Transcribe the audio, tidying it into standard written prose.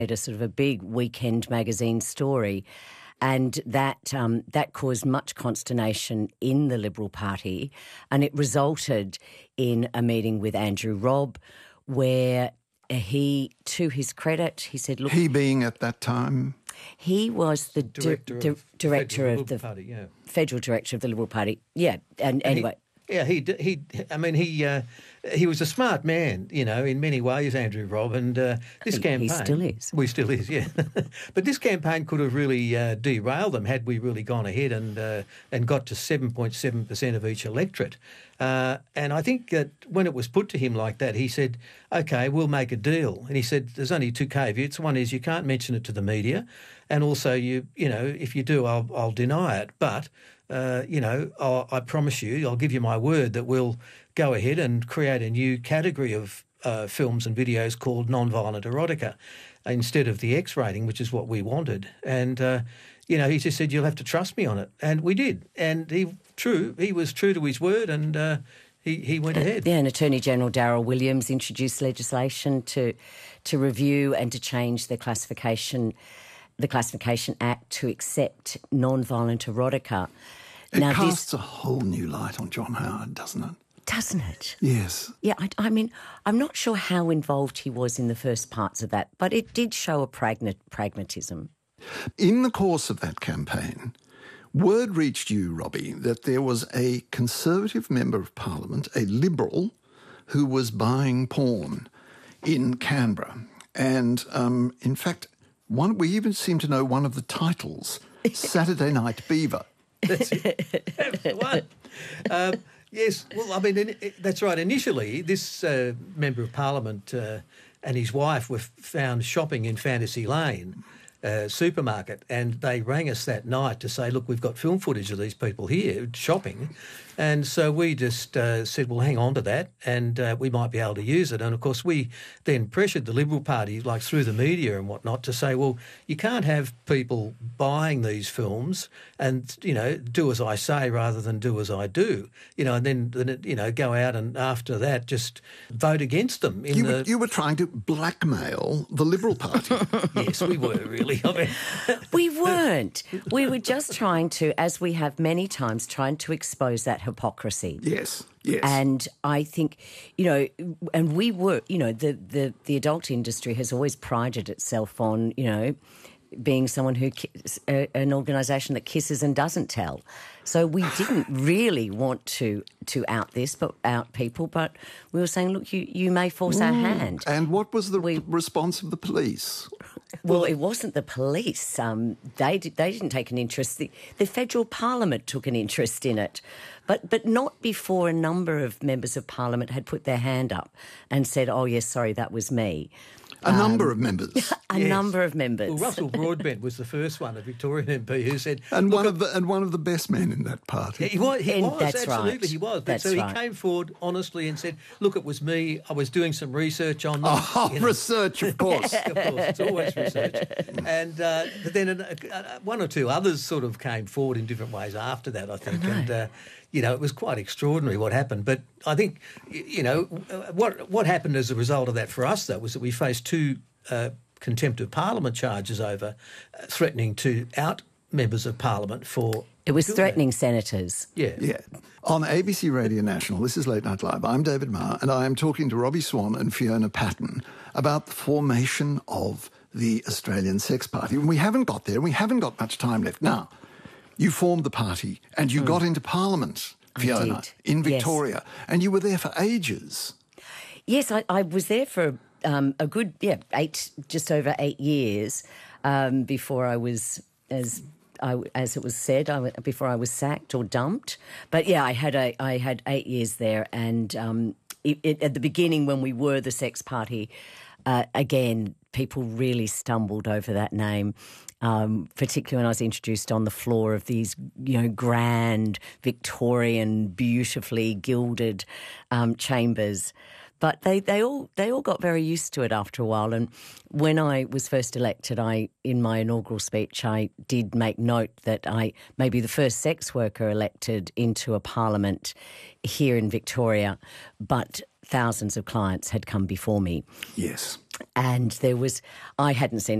a sort of a big weekend magazine story, and that caused much consternation in the Liberal Party, and it resulted in a meeting with Andrew Robb where he, to his credit, he said, look... He being at that time? He was the director of the Party, yeah. Federal Director of the Liberal Party. Yeah, and anyway... He was a smart man, you know, in many ways, Andrew Robb, and this campaign... He still is. We still is, yeah. But this campaign could have really derailed them had we really gone ahead and got to 7.7% of each electorate. And I think that when it was put to him like that, he said, OK, we'll make a deal. And he said there's only two caveats. One is you can't mention it to the media, and also, you know, if you do, I'll deny it. But... I promise you, I'll give you my word that we'll go ahead and create a new category of films and videos called non-violent erotica instead of the X rating, which is what we wanted. And, he just said, you'll have to trust me on it. And we did. And he was true to his word, and he went ahead. Yeah, and Attorney General Darryl Williams introduced legislation to review and to change the Classification Act to accept non-violent erotica. It casts a whole new light on John Howard, doesn't it? Doesn't it? Yes. Yeah, I mean, I'm not sure how involved he was in the first parts of that, but it did show a pragmatism. In the course of that campaign, word reached you, Robbie, that there was a Conservative Member of Parliament, a Liberal, who was buying porn in Canberra. And, in fact, we even seem to know one of the titles, Saturday Night Beaver. That's it. That's the one. Yes, well, I mean, that's right. Initially, this Member of Parliament and his wife were found shopping in Fantasy Lane supermarket, and they rang us that night to say, look, we've got film footage of these people here shopping. And so we just said, well, hang on to that, and we might be able to use it. And, of course, we then pressured the Liberal Party, like through the media and whatnot, to say, well, you can't have people buying these films and, you know, do as I say rather than do as I do, you know, and then go out and after that just vote against them. You were trying to blackmail the Liberal Party. Yes, we were, really. I mean... We weren't. We were just trying to, as we have many times, trying to expose that hypocrisy. Yes, yes. And I think, you know, and we were, you know, the adult industry has always prided itself on, you know, being someone who, an organisation that kisses and doesn't tell. So we didn't really want to out people, but we were saying, look, you may force our hand. And what was the response of the police? Well, it wasn't the police. They didn't take an interest. The Federal Parliament took an interest in it, but not before a number of members of Parliament had put their hand up and said, oh, yes, sorry, that was me. A number of members. A number of members. Well, Russell Broadbent was the first one, a Victorian MP, who said... And one of the best men in that party. Yeah, he was, that's absolutely, right. he was. That's so he right. came forward honestly and said, look, it was me, I was doing some research on them. Oh, research, of course. Of course, it's always research. And but then one or two others sort of came forward in different ways after that, I think. And, it was quite extraordinary what happened. But I think, what happened as a result of that for us, though, was that we faced two contempt of Parliament charges over threatening to out members of Parliament for... It was threatening senators. Yeah. On ABC Radio National, this is Late Night Live. I'm David Marr, and I am talking to Robbie Swan and Fiona Patten about the formation of the Australian Sex Party. And we haven't got there. We haven't got much time left. Now, you formed the party and you got into Parliament, Fiona, in Victoria, and you were there for ages. Yes, I was there for a good, just over 8 years before I was, as it was said, before I was sacked or dumped. But yeah, I had 8 years there, and at the beginning when we were the Sex Party, again, people really stumbled over that name. Particularly when I was introduced on the floor of these, grand Victorian, beautifully gilded chambers. But they all got very used to it after a while. And when I was first elected, in my inaugural speech, I did make note that I may be the first sex worker elected into a parliament here in Victoria. But thousands of clients had come before me. Yes. And I hadn't seen